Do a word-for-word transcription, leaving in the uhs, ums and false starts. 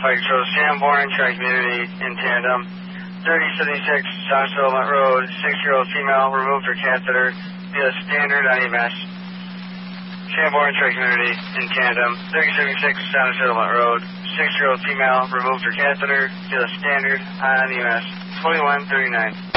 Fire Control, Sanborn, Tri-Community in tandem. thirty seventy-six South Settlement Road, six-year-old female removed her catheter via standard on E M S. Sanborn, Tri-Community in tandem. thirty seventy-six South Settlement Road, six-year-old female removed her catheter via standard on E M S. twenty-one thirty-nine.